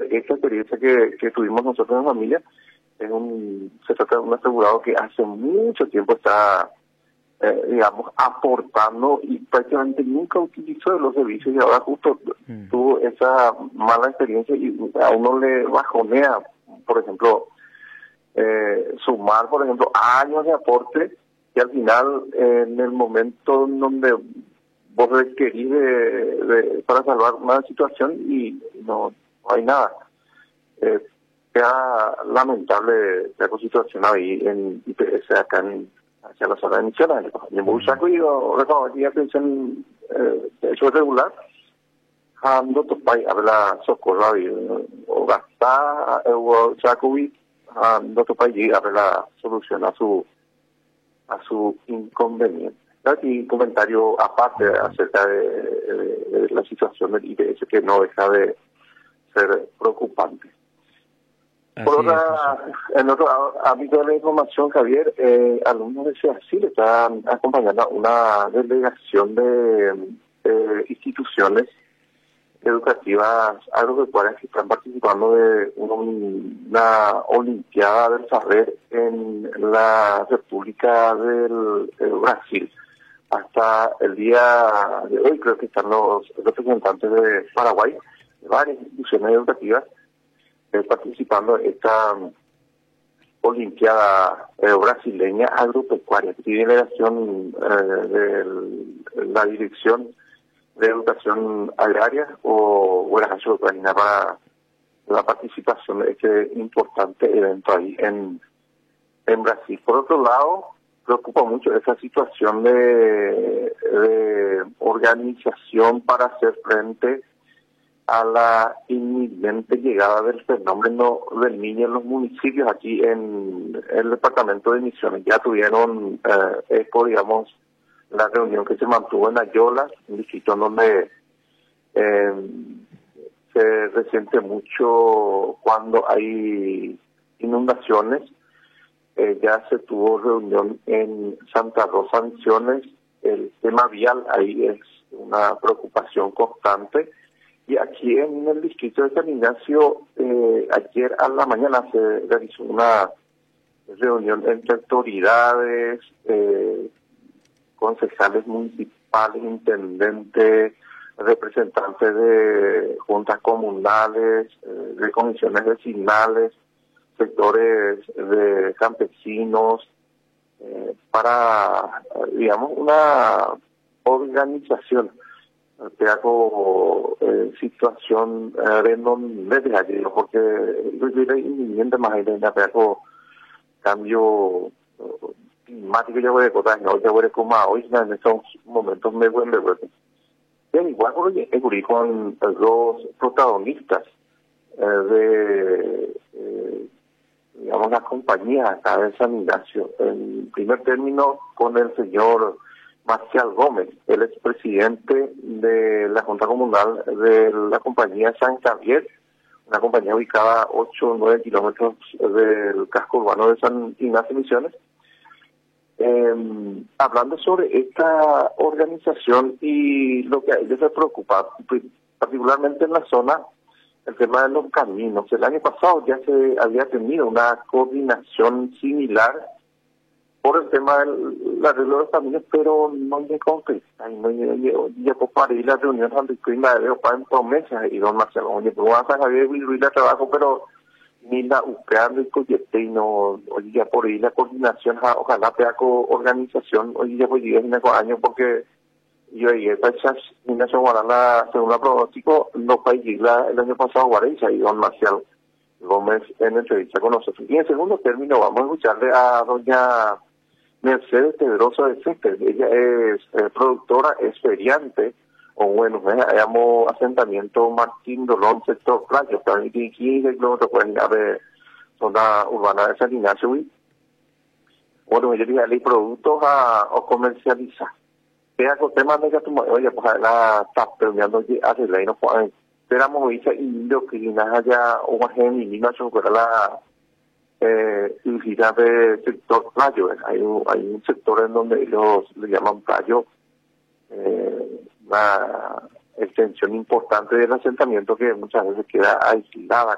esta experiencia que tuvimos nosotros en familia se trata de un asegurado que hace mucho tiempo está, digamos, aportando y prácticamente nunca utilizó los servicios y ahora justo tuvo esa mala experiencia y a uno le bajonea, por ejemplo, sumar, por ejemplo, años de aporte y al final, en el momento en donde vos requerís para salvar una situación y no hay nada. Queda lamentable la situación ahí en IPS acá hacia la zona de Misiones. En Bursaco y recaudaría pensión de hecho regular. Ando topay habla socorro o gastar o Chacovi ando topay habla la solución a su inconveniente. Y un comentario aparte acerca de la situación del IPS que no deja de ser preocupante. En otro ámbito de la información, Javier, alumnos de CEACIL están acompañando a una delegación de instituciones educativas agropecuarias que están participando de una Olimpiada del Saber en la República del Brasil. Hasta el día de hoy creo que están los representantes de Paraguay, de varias instituciones educativas, participando en esta Olimpiada brasileña agropecuaria, que tiene delegación de la Dirección de Educación Agraria o Guarajacho Ucrania para la participación de este importante evento ahí en Brasil. Por otro lado, preocupa mucho esa situación de organización para hacer frente a la inminente llegada del fenómeno del Niño en los municipios aquí en el departamento de Misiones. Ya tuvieron digamos, la reunión que se mantuvo en Ayolas, un distrito en donde se resiente mucho cuando hay inundaciones. Ya se tuvo reunión en Santa Rosa, Misiones. El tema vial ahí es una preocupación constante. Y aquí en el distrito de San Ignacio, ayer a la mañana se realizó una reunión entre autoridades, concejales municipales, intendentes, representantes de juntas comunales, de comisiones vecinales, sectores de campesinos, para, digamos, una organización que hago situación desde allí, porque yo inminente más hago cambio climático, ya voy a contar, no, ya voy a como hoy en estos momentos me vuelve igual ocurrí con los protagonistas digamos, las compañías acá de San Ignacio. En primer término, con el señor Marcial Gómez, el expresidente de la Junta Comunal de la compañía San Javier, una compañía ubicada a 8 o 9 kilómetros del casco urbano de San Ignacio Misiones, hablando sobre esta organización y lo que a ellos les preocupa, particularmente en la zona, el tema de los caminos. El año pasado ya se había tenido una coordinación similar por el tema del arreglo de los caminos, pero no me concreta. No llegó para ir a la reunión para promesas y don Marcelo, oye, pues vas a saber el trabajo, pero ni la UCAM y Coyete y no, oye, ya por ahí la coordinación, ojalá sea organización, oye, ya voy a ir en año porque yo ahí esta Ignacio Guarana, según la pronóstico, no fue el año pasado Guarecha y don Marcial Gómez en entrevista con nosotros. Y en segundo término vamos a escucharle a doña Mercedes Pedrosa de César. Ella es productora, es feriante, o bueno, llamamos asentamiento Martín Dolón, sector Playo, que hay 15 kilómetros de zona urbana de San Ignacio. Bueno, ella dice, productos a comercializar. Con temas de que oye, pues la está premiando hace la y no pueden. Esperamos hoy esa indocrina allá o más en y no se la publicidad del sector playo. Hay un sector en donde ellos le llaman playo, una extensión importante del asentamiento que muchas veces queda aislada